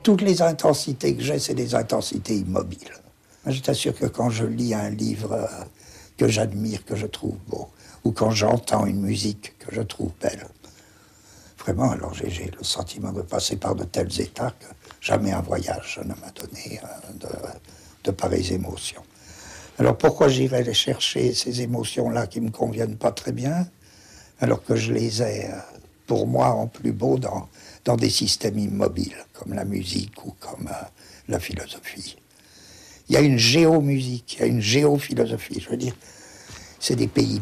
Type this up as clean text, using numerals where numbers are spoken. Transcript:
Toutes les intensités que j'ai, c'est des intensités immobiles. Moi, je t'assure que quand je lis un livre que j'admire, que je trouve beau, ou quand j'entends une musique que je trouve belle, vraiment, alors j'ai le sentiment de passer par de tels états que jamais un voyage ne m'a donné de pareilles émotions. Alors pourquoi j'irais aller chercher ces émotions-là qui ne me conviennent pas très bien, alors que je les ai, pour moi, en plus beau dans des systèmes immobiles, comme la musique ou comme la philosophie. Il y a une géomusique, il y a une géophilosophie, je veux dire, c'est des pays